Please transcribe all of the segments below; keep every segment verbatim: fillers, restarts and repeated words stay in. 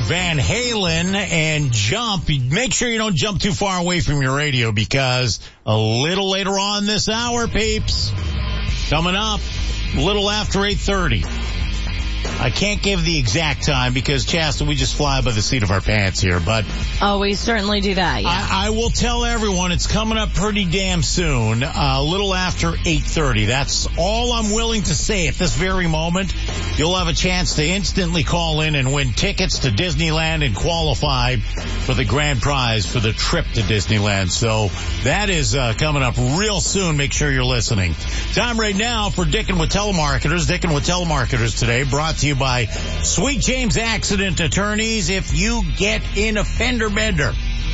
Van Halen and Jump. Make sure you don't jump too far away from your radio because a little later on this hour, peeps, coming up a little after eight thirty. I can't give the exact time because, Chasta, we just fly by the seat of our pants here, but... Oh, we certainly do that, yeah. I, I will tell everyone it's coming up pretty damn soon, uh, a little after eight thirty. That's all I'm willing to say at this very moment. You'll have a chance to instantly call in and win tickets to Disneyland and qualify for the grand prize for the trip to Disneyland. So that is uh, coming up real soon. Make sure you're listening. Time right now for Dickin' with Telemarketers. Dickin' with Telemarketers today, brought to you by Sweet James Accident Attorneys. If you get in a fender bender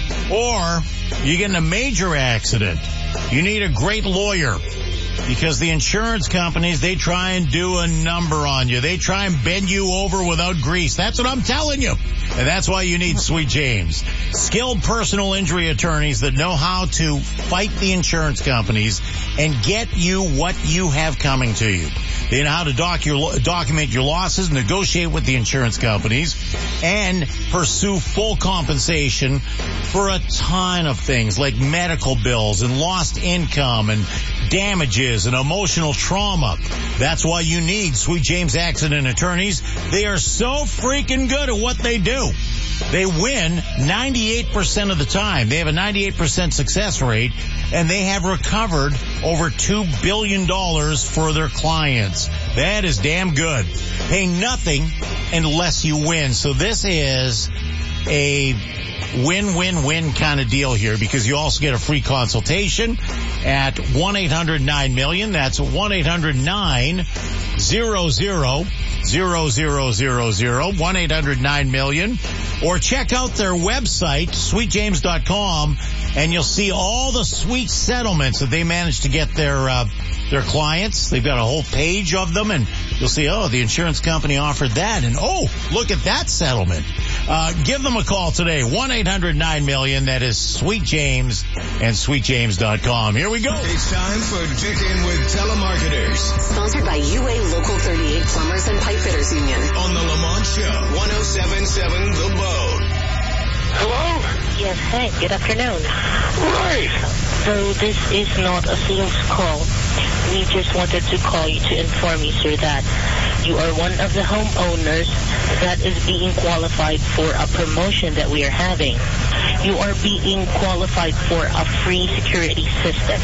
or you get in a major accident, you need a great lawyer because the insurance companies, they try and do a number on you. They try and bend you over without grease. That's what I'm telling you. And that's why you need Sweet James. Skilled personal injury attorneys that know how to fight the insurance companies and get you what you have coming to you. They know how to doc your, document your losses, negotiate with the insurance companies, and pursue full compensation for a ton of things like medical bills and lost income and damages and emotional trauma. That's why you need Sweet James Accident Attorneys. They are so freaking good at what they do. They win ninety-eight percent of the time. They have a ninety-eight percent success rate, and they have recovered over two billion dollars for their clients. That is damn good. Pay nothing unless you win. So this is a win-win-win kind of deal here because you also get a free consultation at one eight hundred nine million. That's one eight hundred nine zero zero zero zero zero zero, one eight hundred nine million. Or check out their website, sweet james dot com, and you'll see all the sweet settlements that they managed to get their uh, their clients. They've got a whole page of them, and you'll see, oh, the insurance company offered that, and oh, look at that settlement. Uh, give them a call today, one eight hundred nine million. That is Sweet James and sweet james dot com. Here we go. It's time for Dickin' with Telemarketers. Sponsored by U A Local thirty-eight Plumbers and Pipe Fitters Union. On the Lamont Show, one oh seven point seven The Bone. Hello? Yes, hi, good afternoon. Right. So this is not a sales call. We just wanted to call you to inform you, sir, that you are one of the homeowners that is being qualified for a promotion that we are having. You are being qualified for a free security system.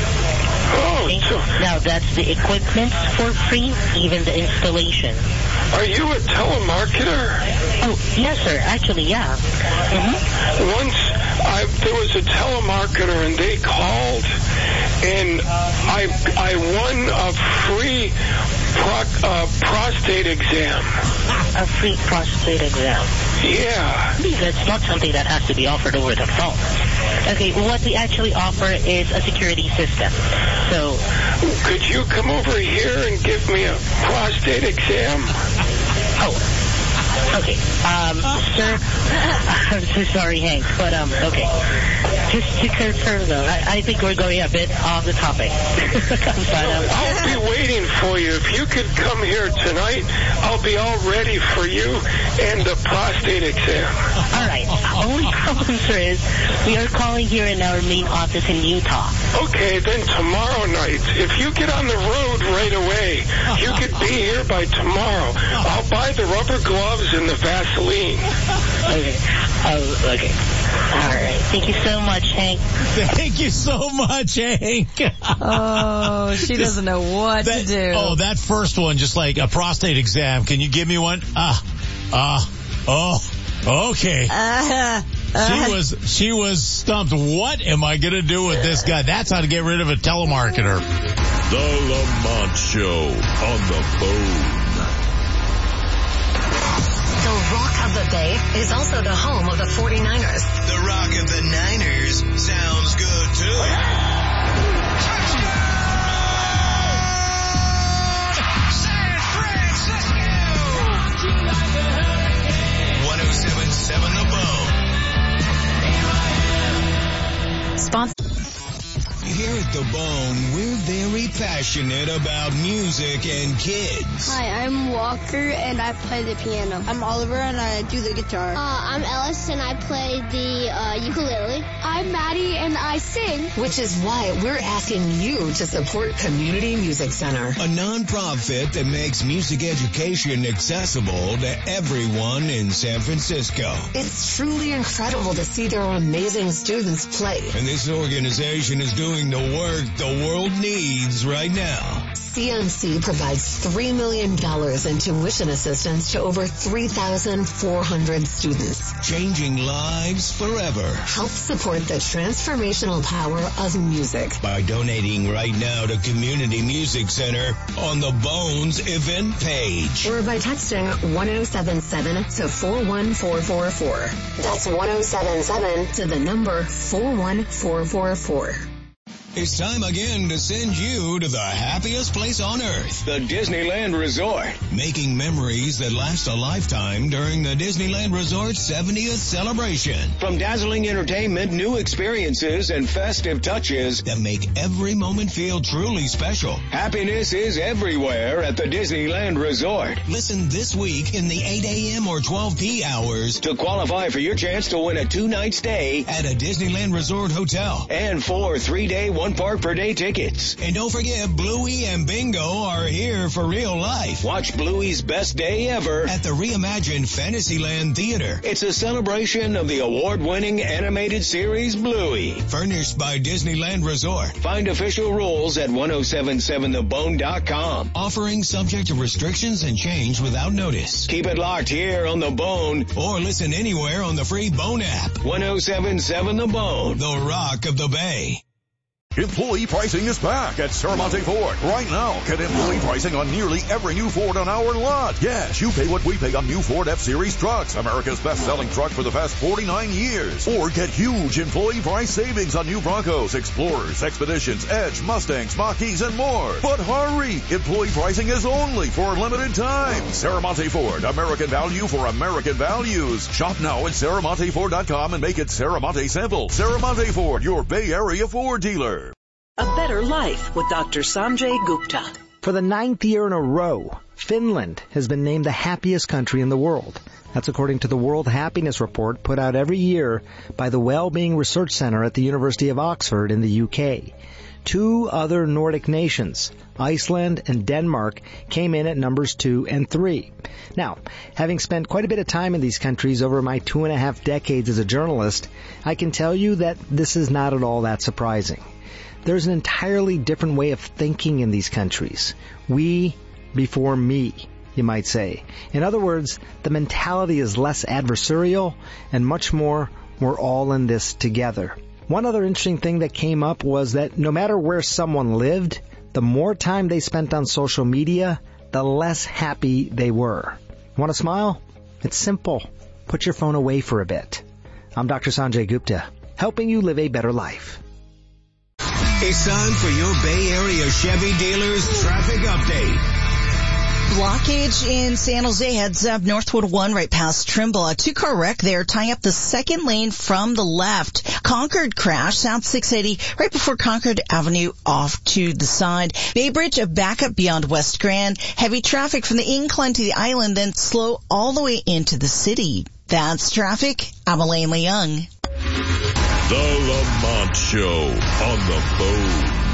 Oh, Okay? so Now, that's the equipment for free, even the installation. are you a telemarketer? Oh, yes, sir. Actually, yeah. Mm-hmm. Once I, there was a telemarketer and they called and I I won a free pro, uh, prostate exam. A free prostate exam. Yeah. That's not something that has to be offered over the phone. Okay, what we actually offer is a security system. So, Could you come over here and give me a prostate exam? oh, okay. Um, sir, I'm so sorry, Hank, but, um, okay. Just to confirm, though, I, I think we're going a bit off the topic. but, um, I'll be waiting for you. If you could come here tonight, I'll be all ready for you and the prostate exam. all right. Only problem, sir, is we are calling here in our main office in Utah. Okay, then tomorrow night, if you get on the road right away, you could be here by tomorrow. I'll buy the rubber gloves and the Vaseline. Okay. Oh, okay. All right. Thank you so much, Hank. Thank you so much, Hank. Oh, she doesn't know what That- to do. Oh, that first one, just like a prostate exam. Can you give me one? Ah, ah, oh, okay. Uh, uh, She was she was stumped. What am I going to do with this guy? That's how to get rid of a telemarketer. The Lamont Show on the Bone. The Rock of the Bay is also the home of the forty-niners. The Rock of the Niners sounds good, too. San Francisco! one oh seven point seven The Bone. sponsor. Here at The Bone, we're very passionate about music and kids. Hi, I'm Walker, and I play the piano. I'm Oliver, and I do the guitar. Uh, I'm Ellis, and I play the uh, ukulele. I'm Maddie, and I sing. Which is why we're asking you to support Community Music Center, a nonprofit that makes music education accessible to everyone in San Francisco. It's truly incredible to see their amazing students play. And this organization is doing the work the world needs right now. C M C provides three million dollars in tuition assistance to over three thousand four hundred students. Changing lives forever. Help support the transformational power of music by donating right now to Community Music Center on the Bones event page. Or by texting one oh seven seven to four one four four four. That's one oh seven seven to the number four one four four four. It's time again to send you to the happiest place on earth, the Disneyland Resort. Making memories that last a lifetime during the Disneyland Resort seventieth celebration. From dazzling entertainment, new experiences, and festive touches that make every moment feel truly special. Happiness is everywhere at the Disneyland Resort. Listen this week in the eight a.m. or twelve p hours to qualify for your chance to win a two-night stay at a Disneyland Resort hotel and four three-day one park per day tickets. And don't forget, Bluey and Bingo are here for real life. Watch Bluey's best day ever at the reimagined Fantasyland Theater. It's a celebration of the award-winning animated series Bluey. Furnished by Disneyland Resort. Find official rules at ten seventy-seven the bone dot com. Offering subject to restrictions and change without notice. Keep it locked here on The Bone or listen anywhere on the free Bone app. ten seventy-seven The Bone, the Rock of the Bay. Employee pricing is back at Serramonte Ford. Right now, get employee pricing on nearly every new Ford on our lot. Yes, you pay what we pay on new Ford F-Series trucks, America's best-selling truck for the past forty-nine years. Or get huge employee price savings on new Broncos, Explorers, Expeditions, Edge, Mustangs, Mach-E's, and more. But hurry! Employee pricing is only for a limited time. Serramonte Ford, American value for American values. Shop now at Serramonte Ford dot com and make it Serramonte simple. Serramonte Ford, your Bay Area Ford dealer. A Better Life with Doctor Sanjay Gupta. For the ninth year in a row, Finland has been named the happiest country in the world. That's according to the World Happiness Report put out every year by the Wellbeing Research Center at the University of Oxford in the U K. Two other Nordic nations, Iceland and Denmark, came in at numbers two and three. Now, having spent quite a bit of time in these countries over my two and a half decades as a journalist, I can tell you that this is not at all that surprising. There's an entirely different way of thinking in these countries. We before me, you might say. In other words, the mentality is less adversarial and much more, we're all in this together. One other interesting thing that came up was that no matter where someone lived, the more time they spent on social media, the less happy they were. Want to smile? It's simple. Put your phone away for a bit. I'm Doctor Sanjay Gupta, helping you live a better life. It's time for your Bay Area Chevy dealers traffic update. Blockage in San Jose, heads up Northwood one right past Trimble. A two-car wreck there tying up the second lane from the left. Concord crash, South six eighty, right before Concord Avenue off to the side. Bay Bridge, a backup beyond West Grand. Heavy traffic from the incline to the island, then slow all the way into the city. That's traffic. I'm Elaine Leung. The Lamont Show on the Bone.